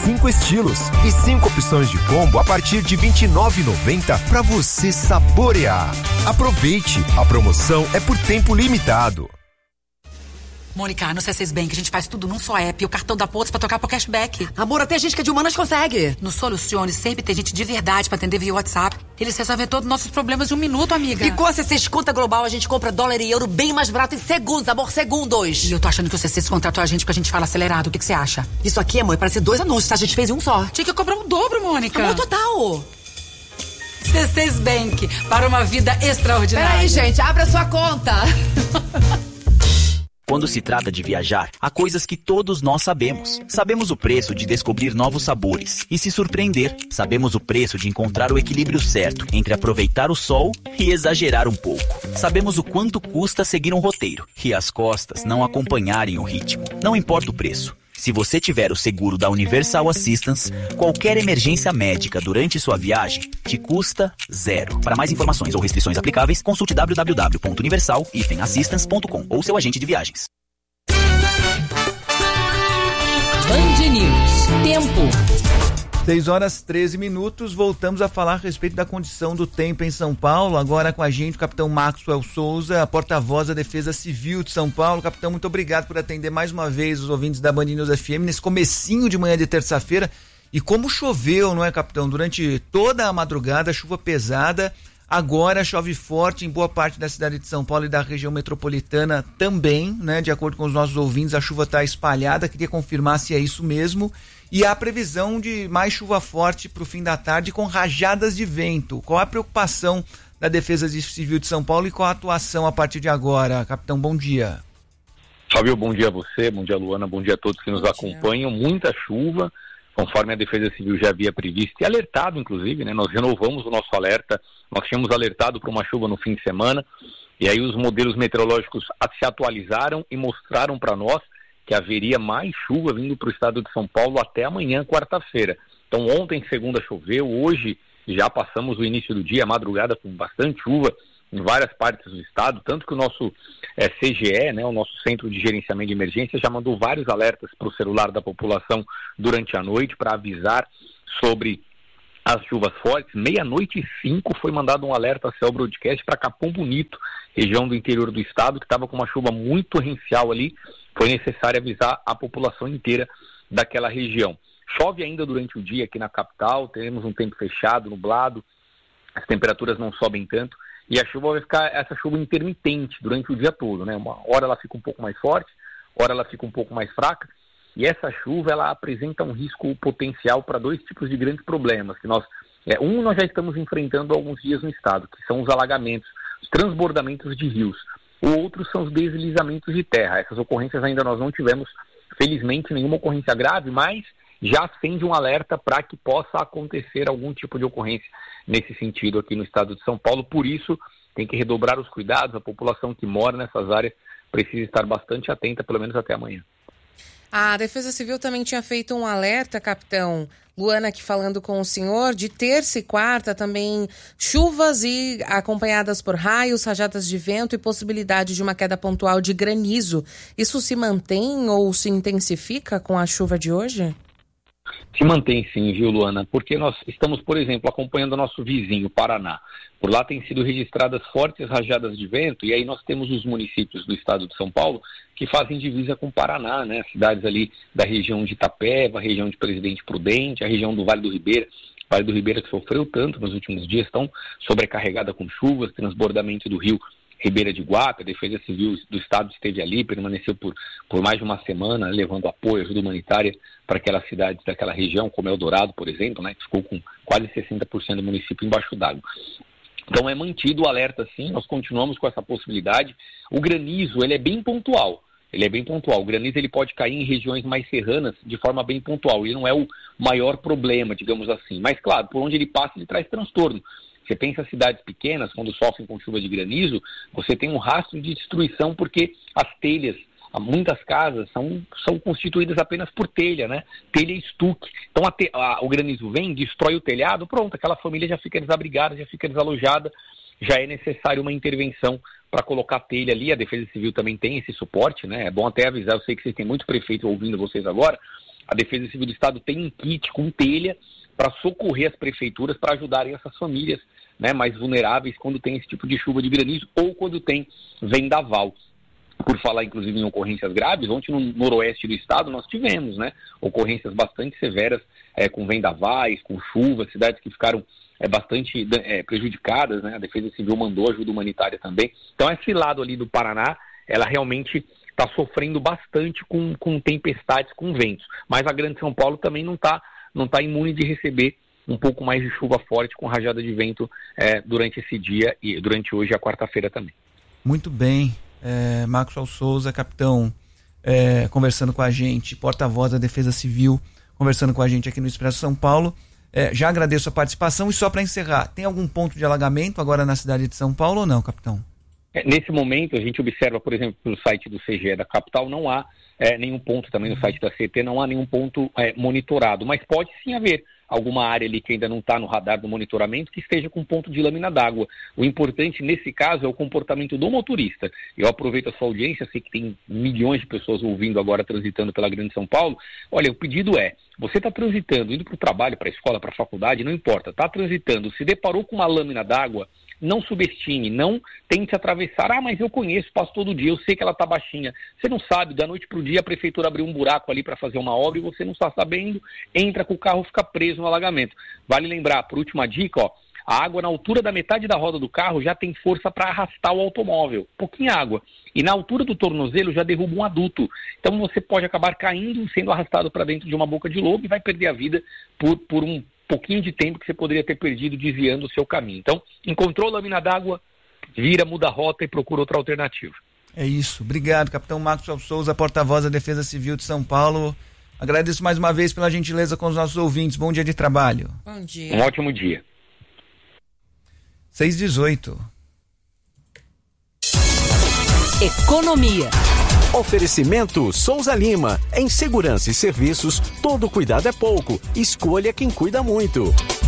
5 estilos e 5 opções de combo a partir de R$ 29,90 para você saborear. Aproveite, a promoção é por tempo limitado. Mônica, no C6 Bank a gente faz tudo num só app e o cartão da Pontos pra trocar por cashback. Amor, até gente que é de humanas consegue. No Solucione sempre tem gente de verdade pra atender via WhatsApp. Eles resolvem todos os nossos problemas em 1 minuto, amiga. E com a C6 Conta Global a gente compra dólar e euro bem mais barato em segundos, amor, segundos. E eu tô achando que o C6 contratou a gente porque a gente fala acelerado. O que você acha? Isso aqui, amor, parece 2 anúncios, tá? A gente fez um só. Tinha que cobrar o dobro, Mônica. Amor, total. C6 Bank, para uma vida extraordinária. Peraí, gente, abre a sua conta. Quando se trata de viajar, há coisas que todos nós sabemos. Sabemos o preço de descobrir novos sabores e se surpreender. Sabemos o preço de encontrar o equilíbrio certo entre aproveitar o sol e exagerar um pouco. Sabemos o quanto custa seguir um roteiro e as costas não acompanharem o ritmo. Não importa o preço. Se você tiver o seguro da Universal Assistance, qualquer emergência médica durante sua viagem te custa zero. Para mais informações ou restrições aplicáveis, consulte www.universal-assistance.com ou seu agente de viagens. Band News. Tempo. 6h13, voltamos a falar a respeito da condição do tempo em São Paulo, agora com a gente o capitão Maxwell Souza, porta-voz da Defesa Civil de São Paulo. Capitão, muito obrigado por atender mais uma vez os ouvintes da Band News FM nesse comecinho de manhã de terça-feira. E como choveu, não é, capitão? Durante toda a madrugada, chuva pesada, agora chove forte em boa parte da cidade de São Paulo e da região metropolitana também, né? De acordo com os nossos ouvintes, a chuva está espalhada, queria confirmar se é isso mesmo. E há previsão de mais chuva forte para o fim da tarde com rajadas de vento. Qual a preocupação da Defesa Civil de São Paulo e qual a atuação a partir de agora? Capitão, bom dia. Fábio, bom dia a você, bom dia Luana, bom dia a todos que nos acompanham. Muita chuva, conforme a Defesa Civil já havia previsto e alertado, inclusive, né? Nós renovamos o nosso alerta, nós tínhamos alertado para uma chuva no fim de semana e aí os modelos meteorológicos se atualizaram e mostraram para nós que haveria mais chuva vindo para o estado de São Paulo até amanhã, quarta-feira. Então ontem, segunda, choveu, hoje já passamos o início do dia, a madrugada com bastante chuva em várias partes do estado, tanto que o nosso CGE, né, o nosso Centro de Gerenciamento de Emergência, já mandou vários alertas para o celular da população durante a noite para avisar sobre as chuvas fortes. 00:05 foi mandado um alerta a Cell Broadcast para Capão Bonito, região do interior do estado, que estava com uma chuva muito torrencial ali. Foi necessário avisar a população inteira daquela região. Chove ainda durante o dia aqui na capital, teremos um tempo fechado, nublado, as temperaturas não sobem tanto e a chuva vai ficar essa chuva intermitente durante o dia todo, né? Uma hora ela fica um pouco mais forte, hora ela fica um pouco mais fraca e essa chuva ela apresenta um risco potencial para 2 tipos de grandes problemas que nós já estamos enfrentando há alguns dias no estado, que são os alagamentos, os transbordamentos de rios. O outro são os deslizamentos de terra. Essas ocorrências ainda nós não tivemos, felizmente, nenhuma ocorrência grave, mas já acende um alerta para que possa acontecer algum tipo de ocorrência nesse sentido aqui no estado de São Paulo. Por isso, tem que redobrar os cuidados. A população que mora nessas áreas precisa estar bastante atenta, pelo menos até amanhã. A Defesa Civil também tinha feito um alerta, capitão. Luana aqui falando com o senhor, de terça e quarta também chuvas e acompanhadas por raios, rajadas de vento e possibilidade de uma queda pontual de granizo. Isso se mantém ou se intensifica com a chuva de hoje? Se mantém sim, viu, Luana? Porque nós estamos, por exemplo, acompanhando o nosso vizinho, Paraná. Por lá têm sido registradas fortes rajadas de vento e aí nós temos os municípios do estado de São Paulo que fazem divisa com o Paraná, né? Cidades ali da região de Itapeva, a região de Presidente Prudente, a região do Vale do Ribeira. O Vale do Ribeira que sofreu tanto nos últimos dias, estão sobrecarregada com chuvas, transbordamento do rio Ribeira de Guape. A Defesa Civil do Estado esteve ali, permaneceu por mais de uma semana, levando apoio, ajuda humanitária para aquelas cidades daquela região, como Eldorado, por exemplo, né, que ficou com quase 60% do município embaixo d'água. Então é mantido o alerta sim, nós continuamos com essa possibilidade. O granizo, ele é bem pontual. O granizo ele pode cair em regiões mais serranas de forma bem pontual. Ele não é o maior problema, digamos assim. Mas, claro, por onde ele passa, ele traz transtorno. Você pensa em cidades pequenas, quando sofrem com chuva de granizo, você tem um rastro de destruição porque as telhas, muitas casas são constituídas apenas por telha, né? Telha e estuque. Então o granizo vem, destrói o telhado, pronto, aquela família já fica desabrigada, já fica desalojada, já é necessário uma intervenção para colocar telha ali. A Defesa Civil também tem esse suporte, né? É bom até avisar, eu sei que vocês têm muito prefeito ouvindo vocês agora. a Defesa Civil do Estado tem um kit com telha para socorrer as prefeituras, para ajudarem essas famílias, né, mais vulneráveis quando tem esse tipo de chuva de granizo ou quando tem vendaval. Por falar, inclusive, em ocorrências graves, ontem no noroeste do estado nós tivemos, né, ocorrências bastante severas com vendavais, com chuvas, cidades que ficaram bastante prejudicadas, né, a Defesa Civil mandou ajuda humanitária também. Então, esse lado ali do Paraná, ela realmente está sofrendo bastante com tempestades, com ventos. Mas a Grande São Paulo também não tá imune de receber um pouco mais de chuva forte com rajada de vento durante esse dia e durante hoje e a quarta-feira também. Muito bem. Maxwell Souza, capitão, conversando com a gente, porta-voz da Defesa Civil, conversando com a gente aqui no Expresso São Paulo. Já agradeço a participação e só para encerrar, tem algum ponto de alagamento agora na cidade de São Paulo ou não, capitão? Nesse momento, a gente observa, por exemplo, no site do CGE da capital, não há nenhum ponto, também no site da CET, não há nenhum ponto monitorado, mas pode sim haver alguma área ali que ainda não está no radar do monitoramento que esteja com ponto de lâmina d'água. O importante nesse caso é o comportamento do motorista. Eu aproveito a sua audiência, sei que tem milhões de pessoas ouvindo agora, transitando pela Grande São Paulo. Olha, o pedido você está transitando, indo para o trabalho, para a escola, para a faculdade, não importa, está transitando, se deparou com uma lâmina d'água, não subestime, não tente atravessar. Mas eu conheço, passo todo dia, eu sei que ela está baixinha. Você não sabe, da noite para o dia a prefeitura abriu um buraco ali para fazer uma obra e você não está sabendo, entra com o carro, fica preso no alagamento. Vale lembrar, por última dica, a água na altura da metade da roda do carro já tem força para arrastar o automóvel, pouquinha água. E na altura do tornozelo já derruba um adulto. Então você pode acabar caindo, sendo arrastado para dentro de uma boca de lobo e vai perder a vida por um pouquinho de tempo que você poderia ter perdido desviando o seu caminho. Então, encontrou lâmina d'água, vira, muda a rota e procura outra alternativa. É isso. Obrigado, capitão Maxwell Souza, porta-voz da Defesa Civil de São Paulo. Agradeço mais uma vez pela gentileza com os nossos ouvintes. Bom dia de trabalho. Bom dia. Um ótimo dia. 6h18. Economia. Oferecimento Souza Lima. Em segurança e serviços, todo cuidado é pouco. Escolha quem cuida muito.